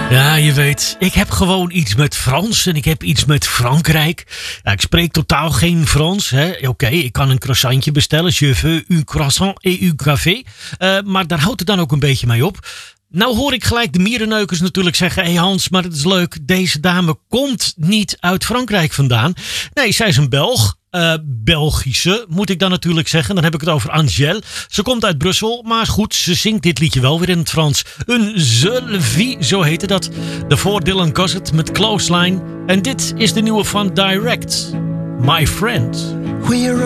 Ja, je weet, ik heb gewoon iets met Frans en ik heb iets met Frankrijk. Ja, ik spreek totaal geen Frans. Oké, ik kan een croissantje bestellen. Je veux un croissant et un café. Maar daar houdt het dan ook een beetje mee op. Nou hoor ik gelijk de mierenneukers natuurlijk zeggen... Hé Hans, maar het is leuk, deze dame komt niet uit Frankrijk vandaan. Nee, zij is een Belg. Belgische, moet ik dan natuurlijk zeggen. Dan heb ik het over Angèle. Ze komt uit Brussel, maar goed, ze zingt dit liedje wel weer in het Frans. Een seule vie, zo heette dat. Daarvoor Dylan Gossett met Close Line. En dit is de nieuwe van Direct, My Friend.